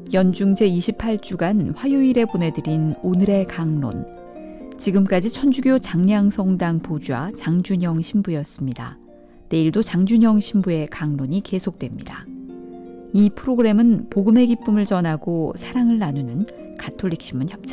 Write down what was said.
연중 제28주간 화요일에 보내드린 오늘의 강론. 지금까지 천주교 장량성당 보좌 장준영 신부였습니다. 내일도 장준영 신부의 강론이 계속됩니다. 이 프로그램은 복음의 기쁨을 전하고 사랑을 나누는 가톨릭 신문 협찬